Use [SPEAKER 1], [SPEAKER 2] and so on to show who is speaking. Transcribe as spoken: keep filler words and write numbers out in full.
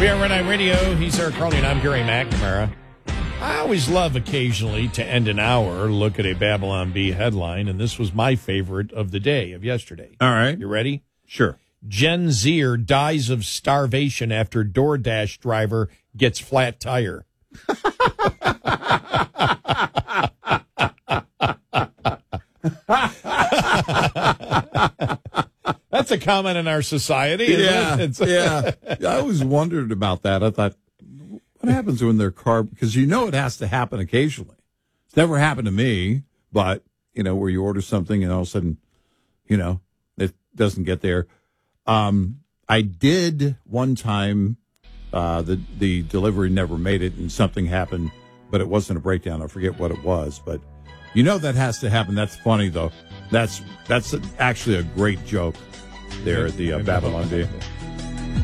[SPEAKER 1] We are Red Eye Radio. He's Eric Carly, and I'm Gary McNamara. I always love occasionally to end an hour, look at a Babylon Bee headline, and this was my favorite of the day, of yesterday.
[SPEAKER 2] All right.
[SPEAKER 1] You ready?
[SPEAKER 2] Sure.
[SPEAKER 1] Gen Zer dies of starvation after DoorDash driver gets flat tire. That's a comment in our society, isn't
[SPEAKER 2] yeah,
[SPEAKER 1] it?
[SPEAKER 2] yeah. I always wondered about that. I thought, what happens when their car, because you know it has to happen occasionally. It's never happened to me, but, you know, where you order something and all of a sudden, you know, it doesn't get there. Um, I did one time, uh, the, the delivery never made it and something happened, but it wasn't a breakdown. I forget what it was, but you know that has to happen. That's funny, though. That's, that's actually a great joke there at the uh, Babylon Bee.